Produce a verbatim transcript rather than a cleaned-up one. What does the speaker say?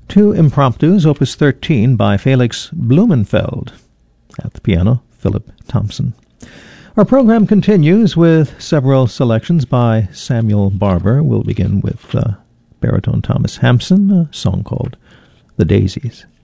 Two impromptus, opus thirteen by Felix Blumenfeld. At the piano, Philip Thompson. Our program continues with several selections by Samuel Barber. We'll begin with uh, baritone Thomas Hampson, a song called The Daisies.